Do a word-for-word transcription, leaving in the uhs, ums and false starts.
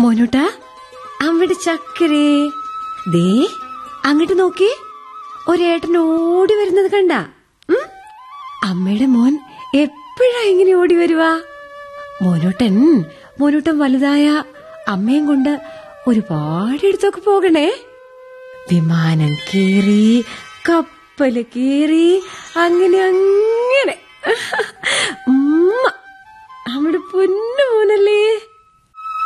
മോനൂട്ടാ, അവിടെ ചക്കരേ, ദേ അങ്ങോട്ട് നോക്കി, ഒരേട്ടൻ ഓടി വരുന്നത് കണ്ട? അമ്മയുടെ മോൻ എപ്പോഴാ ഇങ്ങനെ ഓടി വരുവാ? മോനൂട്ടൻ മോനൂട്ടൻ വലുതായ അമ്മയും കൊണ്ട് ഒരുപാട് അടുത്തൊക്കെ പോകണേ. വിമാനം കേറി, കപ്പല് കേറി, അങ്ങനെ അങ്ങനെ. ഉമ്മ നമ്മുടെ പൊന്നു മോനല്ലേ.